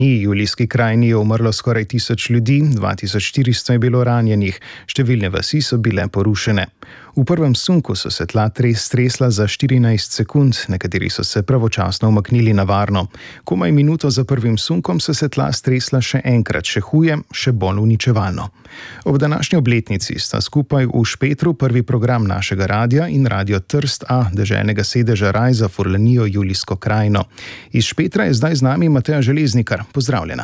Julijski krajini je umrlo skoraj 1000 ljudi, 2400 je bilo ranjenih, številne vasi so bile porušene. V prvem sunku so se tla stresla za 14 sekund, nekateri so se pravočasno umaknili na varno. Komaj minuto za prvim sunkom so se tla stresla še enkrat, še huje, še bolj uničevalno. Ob današnji obletnici sta skupaj v Špetru prvi program našega radia in Radio Trst A, deželnega sedeža Raj za Furlanijo Julijsko krajino. Iz Špetra je zdaj z nami Mateja Železnikar. Pozdravljena.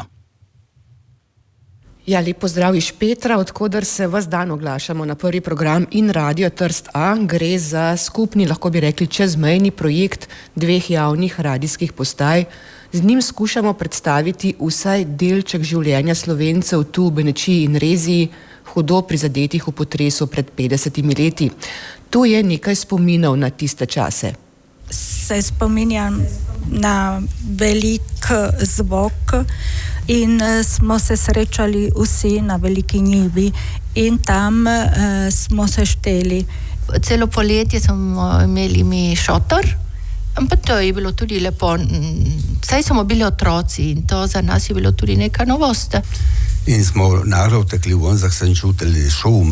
Ja, lep pozdrav iz Špetra, odkoder se ves dan oglašamo na prvi program in Radio Trst A. Gre za skupni, lahko bi rekli, čezmejni projekt dveh javnih radijskih postaj. Z njim skušamo predstaviti vsaj delček življenja Slovencev tu v Benečiji in Reziji, hudo prizadetih v potresu pred 50 leti. Tu je nekaj spominov na tiste čase. Se spominjam na velik zvok in smo se srečali vsi na veliki njivi in tam smo se šteli. Celo poletje smo imeli mi šotor, ampak to je bilo tudi lepo. Saj smo bili otroci in to za nas je bilo tudi neka novost. In smo naglo tekli ven, da sem čutili šum,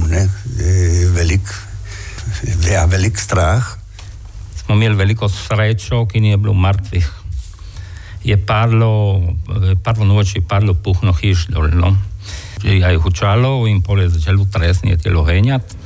velik strah. Smo imeli veliko srečo, ki ni bilo mrtvih. Je padlo, prvo noč je padlo puhno hiš dolno. Je hučalo in pol je začelo tresniti, lohenjati.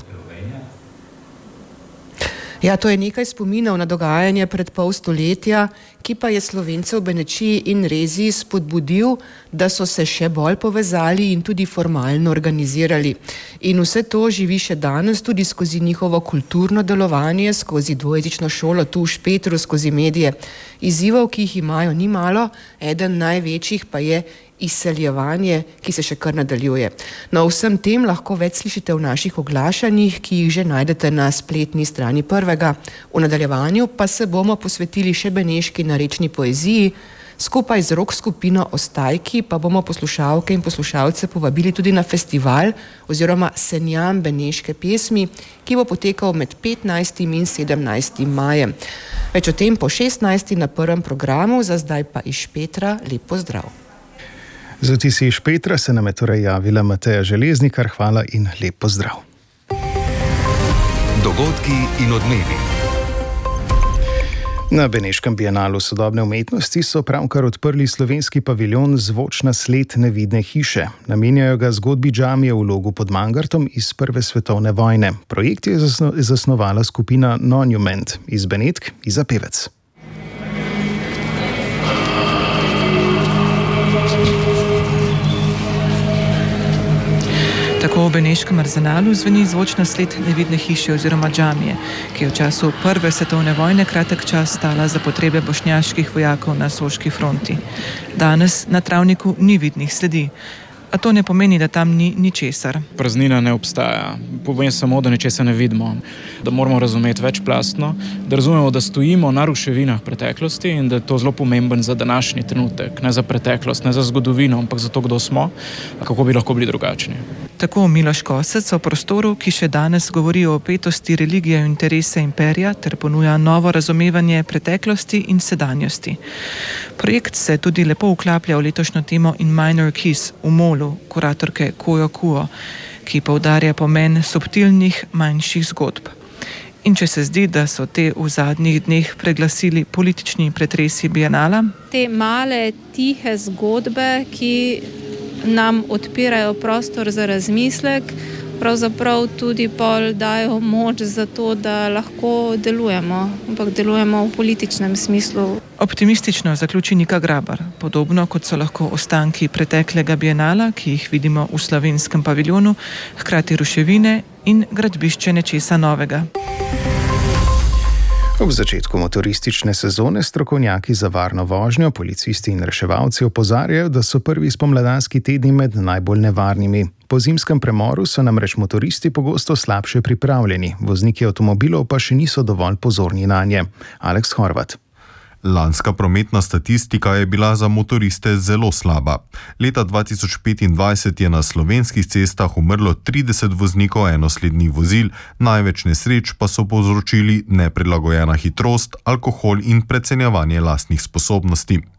Ja, to je nekaj spominov na dogajanje pred pol stoletja, ki pa je Slovence v Benečiji in Reziji spodbudil, da so se še bolj povezali in tudi formalno organizirali. In vse to živi še danes tudi skozi njihovo kulturno delovanje, skozi dvojezično šolo tu v Špetru, skozi medije. Izzivov, ki jih imajo, ni malo, eden največjih pa je izseljevanje, ki se še kar nadaljuje. No, vsem tem lahko več slišite v naših oglašanjih, ki jih že najdete na spletni strani prvega. V nadaljevanju pa se bomo posvetili še beneški narečni poeziji. Skupaj z rock skupino Ostajki pa bomo poslušalke in poslušalce povabili tudi na festival oziroma Senjam beneške pesmi, ki bo potekal med 15. in 17. majem. Več o tem po 16. na prvem programu, za zdaj pa iz Špetra lep pozdrav. Z vtisi iz Špetra se nam je torej javila Mateja Železnikar, hvala in lep pozdrav. Dogodki in odmevi. Na Beneškem bienalu sodobne umetnosti so pravkar odprli slovenski paviljon Zvočna sled nevidne hiše. Namenjajo ga zgodbi džamije v Logu pod Mangartom iz Prve svetovne vojne. Projekt je zasnovala skupina Monument iz Benetk, Iza Pevec. Tako v Beneškem arzenalu zveni zvočna sled nevidne hiše oziroma džamije, ki je v času Prve svetovne vojne kratek čas stala za potrebe bošnjaških vojakov na soški fronti. Danes na travniku ni vidnih sledi, a to ne pomeni, da tam ni ničesar. Praznina ne obstaja. Povem samo, da ničesar ne vidimo. Da moramo razumeti večplastno, da razumemo, da stojimo na ruševinah preteklosti in da je to zelo pomemben za današnji trenutek. Ne za preteklost, ne za zgodovino, ampak za to, kdo smo, kako bi lahko bili drugačni. Tako Miloš Kosec o prostoru, ki še danes govori o opetosti religije in interese imperija ter ponuja novo razumevanje preteklosti in sedanjosti. Projekt se tudi lepo vklaplja v letošnjo temo In Minor Keys v Molu, kuratorke Kojo Kuo, ki poudarja pomen subtilnih manjših zgodb. In če se zdi, da so te v zadnjih dneh preglasili politični pretresi bienala, te male, tihe zgodbe, ki nam odpirajo prostor za razmislek, pravzaprav tudi pol dajo moč za to, da lahko delujemo, ampak delujemo v političnem smislu. Optimistično zaključi Nika Grabar, podobno kot so lahko ostanki preteklega bienala, ki jih vidimo v slovenskem paviljonu, hkrati ruševine in gradbišče nečesa novega. Ob začetku motoristične sezone strokovnjaki za varno vožnjo, policisti in reševalci opozarjajo, da so prvi spomladanski tedni med najbolj nevarnimi. Po zimskem premoru so namreč motoristi pogosto slabše pripravljeni, vozniki avtomobilov pa še niso dovolj pozorni nanje. Aleks Horvat. Lanska prometna statistika je bila za motoriste zelo slaba. Leta 2025 je na slovenskih cestah umrlo 30 voznikov enoslednih vozil, največ nesreč pa so povzročili neprilagojena hitrost, alkohol in precenjevanje lastnih sposobnosti.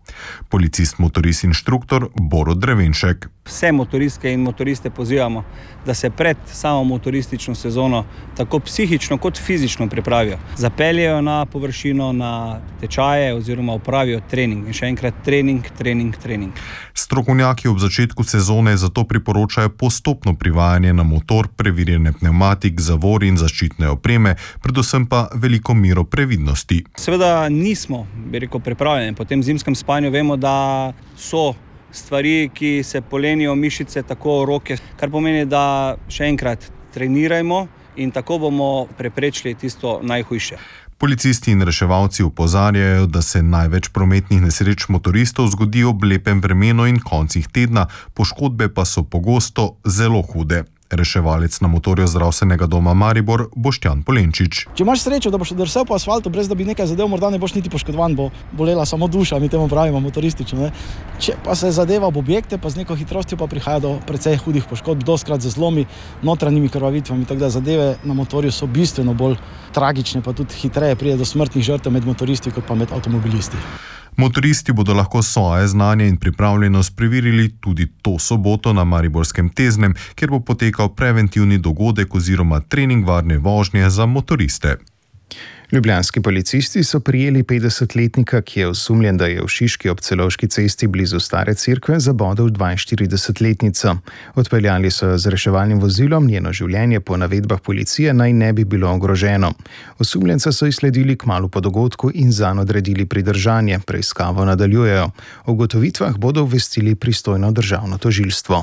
Policist, motorist, inštruktor Borut Drevenšek. Vse motoristke in motoriste pozivamo, da se pred samo motoristično sezono tako psihično kot fizično pripravijo. Zapeljejo na površino, na tečaje oziroma opravijo trening. In še enkrat trening, trening, trening. Strokovnjaki ob začetku sezone zato priporočajo postopno privajanje na motor, preverjanje pnevmatik, zavor in zaščitne opreme, predvsem pa veliko mero previdnosti. Seveda nismo, pripravljeni. Po tem zimskem spanju vemo, da so stvari, ki se polenijo mišice, tako roke, kar pomeni, da še enkrat trenirajmo in tako bomo preprečili tisto najhujše. Policisti in reševalci opozarjajo, da se največ prometnih nesreč motoristov zgodi ob lepem vremenu in koncih tedna, poškodbe pa so pogosto zelo hude. Reševalec na motorju zdravstvenega doma Maribor Boštjan Polenčič. Če imaš srečo, da boš drsel po asfaltu, brez da bi nekaj zadev, morda ne boš niti poškodovan, bo bolela samo duša, mi temu pravimo motoristično. Ne? Če pa se zadeva ob objekte, pa z neko hitrostjo pa prihaja do precej hudih poškodb, doskrat z zlomi, notranjimi krvavitvami, tako da zadeve na motorju so bistveno bolj tragične, pa tudi hitreje pride do smrtnih žrtev med motoristi, kot pa med avtomobilisti. Motoristi bodo lahko svoje znanje in pripravljenost preverili tudi to soboto na Mariborskem Teznem, kjer bo potekal preventivni dogodek oziroma trening varne vožnje za motoriste. Ljubljanski policisti so prijeli 50-letnika, ki je osumljen, da je v Šiški ob Celovški cesti blizu Stare cerkve zabodel 42-letnico. Odpeljali so jo z reševalnim vozilom, njeno življenje po navedbah policije naj ne bi bilo ogroženo. Osumljenca so izsledili kmalu po dogodku in zanj odredili pridržanje, preiskavo nadaljujejo. O ugotovitvah bodo obvestili pristojno državno tožilstvo.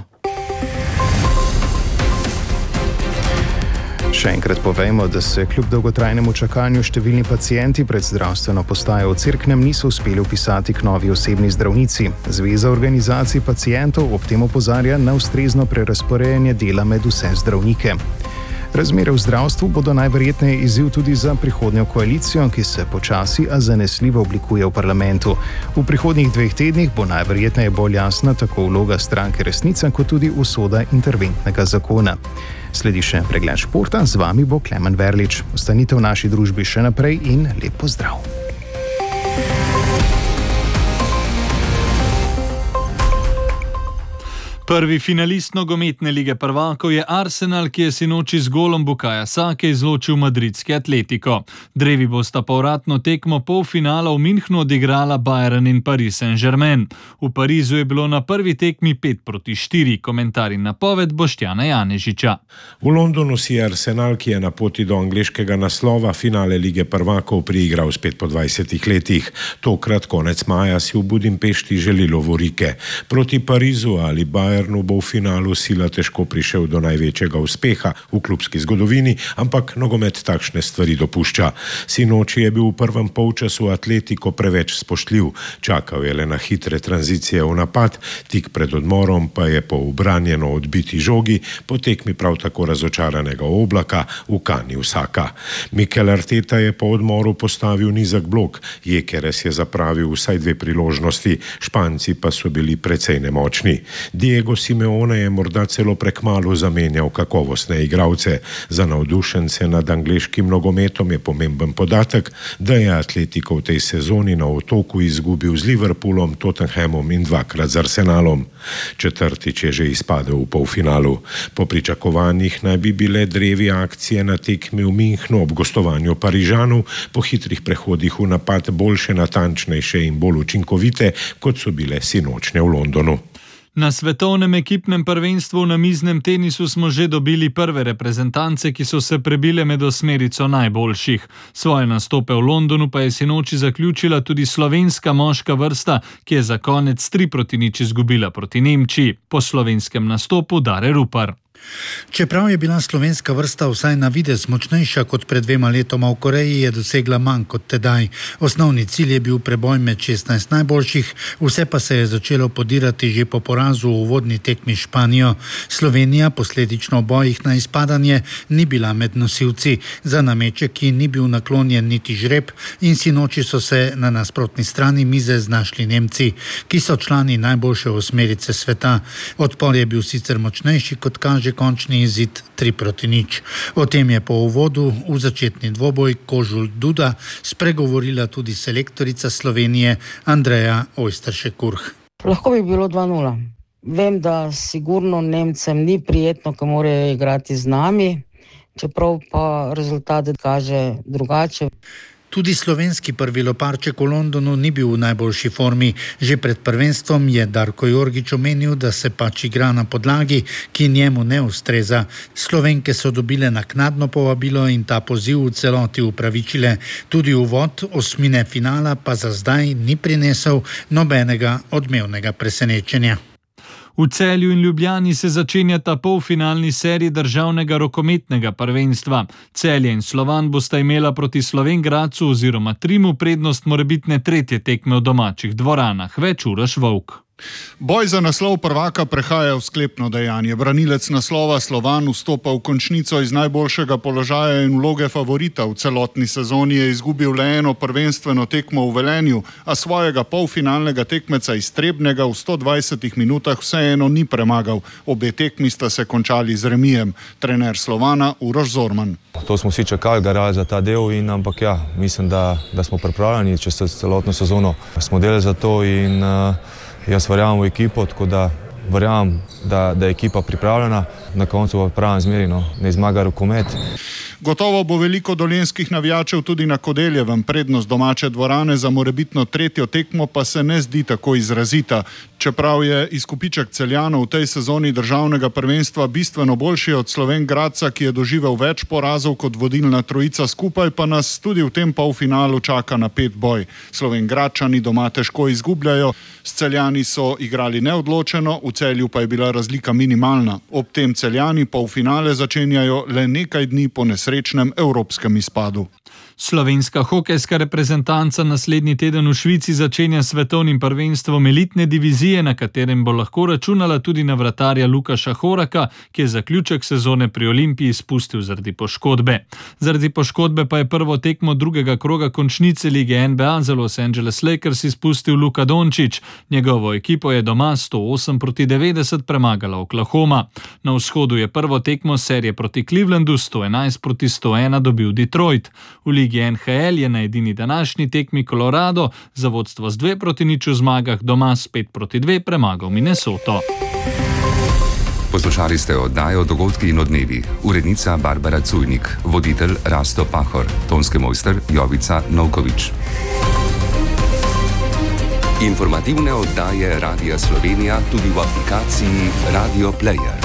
Še enkrat povejmo, da se kljub dolgotrajnemu čakanju številni pacienti pred zdravstveno postajo v Cerknem niso uspeli vpisati k novi osebni zdravnici. Zveza organizacij pacientov ob tem opozarja na ustrezno prerazporejanje dela med vse zdravnike. Razmere v zdravstvu bodo najverjetneje izziv tudi za prihodnjo koalicijo, ki se počasi, a zanesljivo oblikuje v parlamentu. V prihodnjih 2 tednih bo najverjetneje bolj jasna tako vloga stranke Resnica, kot tudi usoda interventnega zakona. Sledi še pregled športa, z vami bo Klemen Verlič. Ostanite v naši družbi še naprej in lep pozdrav. Prvi finalist nogometne lige prvakov je Arsenal, ki je sinoči z golom Bukaja Sake izločil madridski Atletico. Drevi bosta povratno tekmo polfinala v Münchnu odigrala Bayern in Paris Saint-Germain. V Parizu je bilo na prvi tekmi 5-4, komentar in napoved Boštjana Janežiča. V Londonu si je Arsenal, ki je na poti do angleškega naslova, finale lige prvakov priigral spet po 20 letih. Tokrat konec maja si v Budimpešti želi lovorike. Proti Parizu ali Bayern bo v finalu sila težko prišel do največjega uspeha v klubski zgodovini, ampak nogomet takšne stvari dopušča. Sinoči je bil v prvem polčasu Atletico preveč spoštljiv, čakal je le na hitre tranzicije v napad, tik pred odmorom pa je po ubranjeno odbiti žogi po tekmi prav tako razočaranega Oblaka ukani vsaka. Mikel Arteta je po odmoru postavil nizek blok, Gyökeres je zapravil vsaj 2 priložnosti, Španci pa so bili precej nemočni. Diego Simeone je morda celo prekmalu zamenjal kakovostne igralce. Za navdušence nad angleškim nogometom je pomemben podatek, da je Atletico v tej sezoni na Otoku izgubil z Liverpoolom, Tottenhamom in 2-krat z Arsenalom. Četrtič je že izpadel v polfinalu. Po pričakovanjih naj bi bile drevi akcije na tekmi v Münchnu ob gostovanju Parižanov po hitrih prehodih v napad boljše, natančnejše in bolj učinkovite, kot so bile sinočne v Londonu. Na svetovnem ekipnem prvenstvu na miznem tenisu smo že dobili prve reprezentance, ki so se prebile med osmerico najboljših. Svoje nastope v Londonu pa je sinoči zaključila tudi slovenska moška vrsta, ki je za konec 3-0 izgubila proti Nemčiji. Po slovenskem nastopu Dare Rupar. Čeprav je bila slovenska vrsta vsaj na videz močnejša kot pred 2 letoma v Koreji, je dosegla manj kot tedaj. Osnovni cilj je bil preboj med 16 najboljših, vse pa se je začelo podirati že po porazu v uvodni tekmi Španijo. Slovenija posledično bojih na izpadanje ni bila med nosilci. Za nameček, ki ni bil naklonjen niti žreb, in sinoči so se na nasprotni strani mize znašli Nemci, ki so člani najboljše osmerice sveta. Odpor je bil sicer močnejši, kot kaže, že končni izid 3-0. O tem je po uvodu v začetni dvoboj Kožul-Duda spregovorila tudi selektorica Slovenije Andreja Ojsteršek-Kurh. Lahko bi bilo 2-0. Vem, da sigurno Nemcem ni prijetno, ko morajo igrati z nami, čeprav pa rezultat kaže drugače. Tudi slovenski prvi loparček v Londonu ni bil v najboljši formi. Že pred prvenstvom je Darko Jorgič omenil, da se pač igra na podlagi, ki njemu ne ustreza. Slovenke so dobile naknadno povabilo in ta poziv v celoti upravičile. Tudi uvod osmine finala pa za zdaj ni prinesel nobenega odmevnega presenečenja. V Celju in Ljubljani se začenjata polfinalni seriji državnega rokometnega prvenstva. Celje in Slovan bosta imela proti Slovenj Gradcu oziroma Trimu prednost morebitne tretje tekme v domačih dvoranah. Več Uroš Volk. Boj za naslov prvaka prehaja v sklepno dejanje. Branilec naslova Slovan vstopa v končnico iz najboljšega položaja in vloge favorita. V celotni sezoni je izgubil le eno prvenstveno tekmo v Velenju, a svojega polfinalnega tekmeca iz Trebnjega v 120 minutah vseeno ni premagal. Obe tekmi sta se končali z remijem. Trener Slovana Uroš Zorman. To smo vsi čakali, garali za ta del, ampak ja, mislim, da smo pripravljeni čez celotno sezono. Smo delali za to in jaz verjamem v ekipo, tako da verjamem, da je ekipa pripravljena. Na koncu pa pravim zmeri, ne zmaga rokomet. Gotovo bo veliko dolenjskih navijačev tudi na Kodeljevem. Prednost domače dvorane za morebitno tretjo tekmo pa se ne zdi tako izrazita. Čeprav je izkupiček Celjanov v tej sezoni državnega prvenstva bistveno boljši od Slovenj Gradca, ki je doživel več porazov kot vodilna trojica skupaj, pa nas tudi v tem polfinalu čaka napet boj. Slovenj Gradčani doma težko izgubljajo, s Celjani so igrali neodločeno, v Celju pa je bila razlika minimalna. Ob tem Celjani polfinale začenjajo le nekaj dni po nesrečnem evropskem izpadu. Slovenska hokejska reprezentanca naslednji teden v Švici začenja svetovnim prvenstvom elitne divizije, na katerem bo lahko računala tudi na vratarja Lukaša Horaka, ki je zaključek sezone pri Olimpiji spustil zaradi poškodbe. Zaradi poškodbe pa je prvo tekmo drugega kroga končnice lige NBA za Los Angeles Lakers izpustil Luka Dončić. Njegovo ekipo je doma 108-90 premagala Oklahoma. Na vzhodu je prvo tekmo serije proti Clevelandu 111-101 dobil Detroit. V ligi NHL je na edini današnji tekmi Colorado za vodstvo z 2-0 v zmagah doma s 5-2 premagal Minnesoto. Poslušali ste oddajo Dogodki in odnevi. Urednica Barbara Cujnik, voditelj Rasto Pahor, tonski mojster Jovica Novković. Informativne oddaje Radia Slovenija tudi v aplikaciji Radio Player.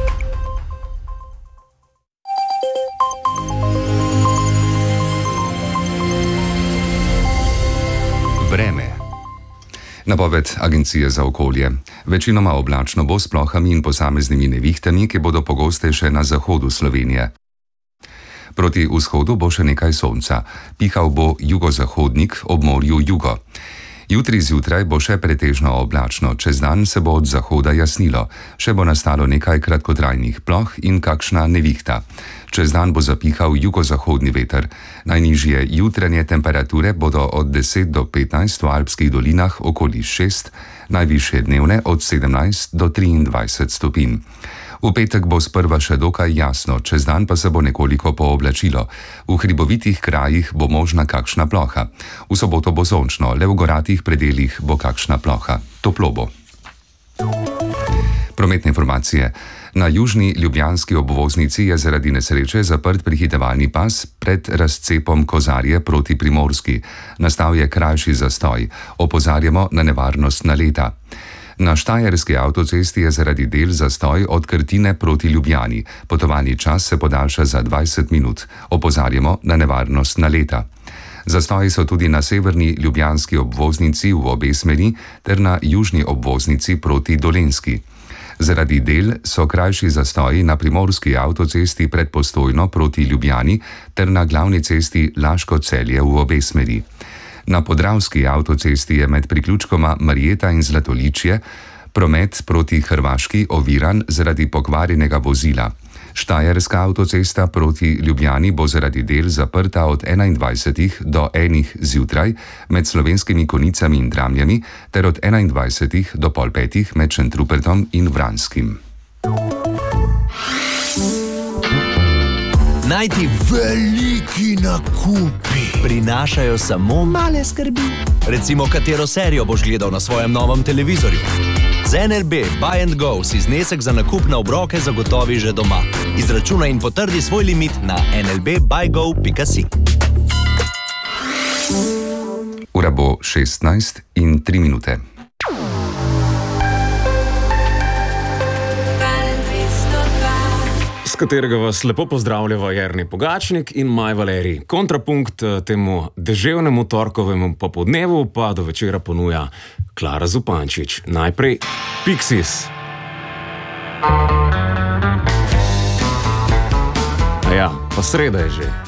Vreme. Napoved Agencije za okolje. Večinoma oblačno bo s plohami in posameznimi nevihtami, ki bodo pogostejše na zahodu Slovenije. Proti vzhodu bo še nekaj sonca. Pihal bo jugozahodnik, ob morju jugo. Jutri zjutraj bo še pretežno oblačno, čez dan se bo od zahoda jasnilo. Še bo nastalo nekaj kratkotrajnih ploh in kakšna nevihta. Čez dan bo zapihal jugozahodni veter. Najnižje jutranje temperature bodo od 10 do 15 v alpskih dolinah, okoli 6, najvišje dnevne od 17 do 23 stopinj. V petek bo sprva še dokaj jasno, čez dan pa se bo nekoliko pooblačilo. V hribovitih krajih bo možna kakšna ploha. V soboto bo sončno, le v goratih predelih bo kakšna ploha. Toplo bo. Prometne informacije. Na južni ljubljanski obvoznici je zaradi nesreče zaprt prehitevalni pas pred razcepom Kozarje proti Primorski. Nastal je krajši zastoj. Opozarjamo na nevarnost naleta. Na štajerski avtocesti je zaradi del zastoj od Krtine proti Ljubljani. Potovalni čas se podaljša za 20 minut. Opozarjamo na nevarnost naleta. Zastoji so tudi na severni ljubljanski obvoznici v obe smeri ter na južni obvoznici proti Dolenjski. Zaradi del so krajši zastoji na primorski avtocesti pred Postojno proti Ljubljani ter na glavni cesti Laško-Celje v obe smeri. Na podravski avtocesti je med priključkoma Marjeta in Zlatoličje promet proti Hrvaški oviran zaradi pokvarjenega vozila. Štajerska avtocesta proti Ljubljani bo zaradi del zaprta od 21 do 1 zjutraj med Slovenskimi Konicami in Dramljami ter od 21 do pol 5 med Šentrupertom in Vranskim. Najti veliki nakupi prinašajo samo male skrbi. Recimo, katero serijo boš gledal na svojem novem televizorju. Z NLB Buy and Go si znesek za nakup na obroke zagotovi že doma. Izračunaj in potrdi svoj limit na nlbbuygo.si. Ura bo 16:03. S katerega vas lepo pozdravljava Jernej Pogačnik in Maj Valerij. Kontrapunkt temu deževnemu torkovemu popoldnevu pa do večera ponuja Klara Zupančič. Najprej Pixies. Ja, pa sreda je že.